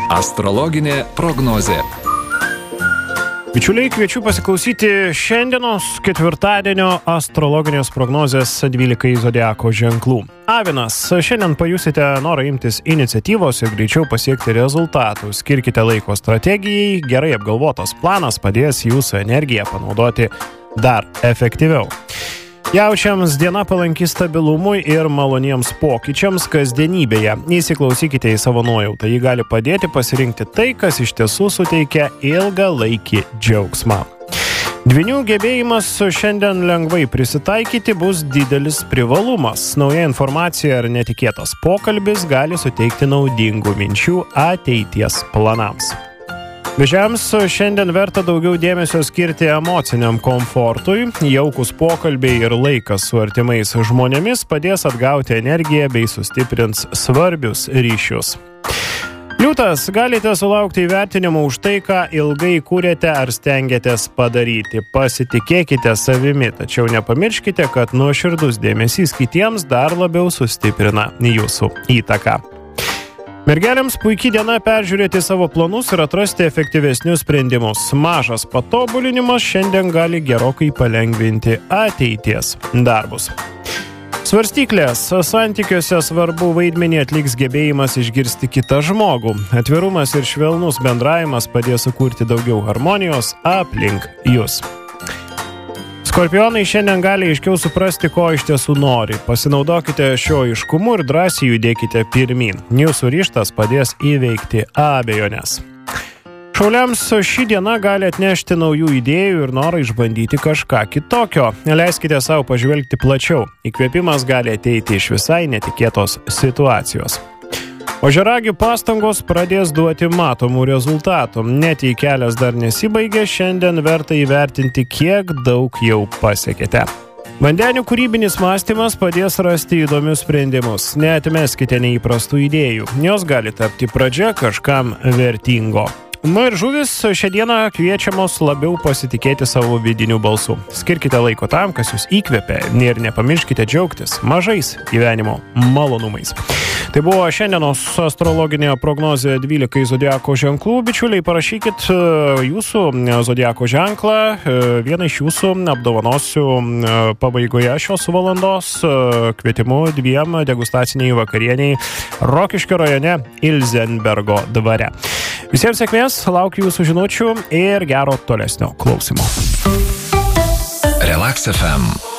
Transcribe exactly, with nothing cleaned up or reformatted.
Astrologinė prognozė. Bičiuliai, kviečiu pasiklausyti šiandienos ketvirtadienio astrologinės prognozės dvylikai zodiako ženklų. Avinas, šiandien pajusite norą imtis iniciatyvos ir greičiau pasiekti rezultatų. Skirkite laiko strategijai, gerai apgalvotas planas padės jūsų energiją panaudoti dar efektyviau. Jaučiams diena palanki stabilumui ir maloniems pokyčiams kasdienybėje. Įsiklausykite į savo nuojautą, ji gali padėti pasirinkti tai, kas iš tiesų suteikia ilgalaikį džiaugsmą. Dvynių gebėjimas šiandien lengvai prisitaikyti bus didelis privalumas. Nauja informacija ar netikėtas pokalbis gali suteikti naudingų minčių ateities planams. Vėžiams šiandien verta daugiau dėmesio skirti emociniam komfortui, jaukus pokalbiai ir laikas su artimais žmonėmis padės atgauti energiją bei sustiprins svarbius ryšius. Liūtas, galite sulaukti įvertinimų už tai, ką ilgai kūrėte ar stengiatės padaryti. Pasitikėkite savimi, tačiau nepamirškite, kad nuoširdus dėmesys kitiems dar labiau sustiprina jūsų įtaką. Mergelėms puikiai diena peržiūrėti savo planus ir atrasti efektyvesnius sprendimus. Mažas patobulinimas šiandien gali gerokai palengvinti ateities darbus. Svarstyklės, santykiuose svarbu vaidmenį atliks gebėjimas išgirsti kitą žmogų. Atvirumas ir švelnus bendravimas padės sukurti daugiau harmonijos aplink jūs. Skorpionai šiandien gali aiškiau suprasti, ko iš tiesų nori. Pasinaudokite šio aiškumu ir drąsiai judėkite pirmyn. Jūsų ryžtas padės įveikti abejonės. Šauliams ši diena gali atnešti naujų idėjų ir norą išbandyti kažką kitokio. Leiskite savo pažvelgti plačiau. Įkvėpimas gali ateiti iš visai netikėtos situacijos. Ožiaragių pastangos pradės duoti matomų rezultatų. Net jei kelias dar nesibaigė, šiandien verta įvertinti, kiek daug jau pasiekėte. Vandenių kūrybinis mąstymas padės rasti įdomius sprendimus. Neatmeskite neįprastų idėjų. Jos gali tapti pradžia kažkam vertingo. Na ir žuvis šią dieną kviečiamos labiau pasitikėti savo vidiniu balsu. Skirkite laiko tam, kas jūs įkvepia, ir nepamirškite džiaugtis mažais gyvenimo malonumais. Tai buvo šiandienos astrologinė prognozė dvylikai zodiako ženklų. Bičiuliai, parašykit jūsų zodiako ženklą. Vieną iš jūsų apdovanosiu pabaigoje šios valandos kvietimu dviem degustaciniai vakarieniai Rokiškio rajone Ilzenbergo dvare. Visiems sėkmės, laukiu jūsų žinučių ir gero tolesnio klausimo. Relax F M.